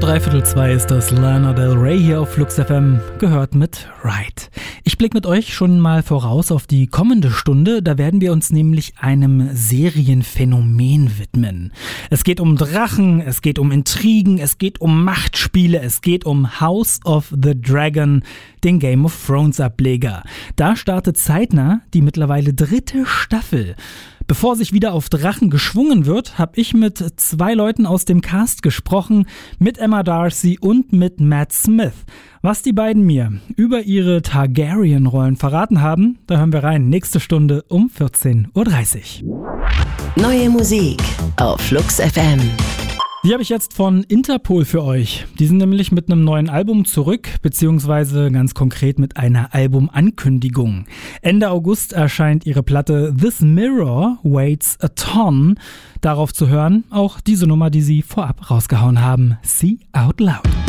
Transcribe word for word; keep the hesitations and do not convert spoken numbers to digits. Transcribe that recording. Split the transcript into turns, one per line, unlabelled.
dreiviertel zwei ist das Lana Del Rey hier auf Flux F M, gehört mit Ride. Ich blicke mit euch schon mal voraus auf die kommende Stunde, da werden wir uns nämlich einem Serienphänomen widmen. Es geht um Drachen, es geht um Intrigen, es geht um Machtspiele, es geht um House of the Dragon, den Game of Thrones Ableger. Da startet zeitnah die mittlerweile dritte Staffel. Bevor sich wieder auf Drachen geschwungen wird, habe ich mit zwei Leuten aus dem Cast gesprochen, mit Emma Darcy und mit Matt Smith. Was die beiden mir über ihre Targaryen-Rollen verraten haben, da hören wir rein. Nächste Stunde um vierzehn Uhr dreißig.
Neue Musik auf Flux F M.
Die habe ich jetzt von Interpol für euch. Die sind nämlich mit einem neuen Album zurück, beziehungsweise ganz konkret mit einer Albumankündigung. Ende August erscheint ihre Platte This Mirror Weighs a Ton. Darauf zu hören auch diese Nummer, die sie vorab rausgehauen haben. See Out Loud.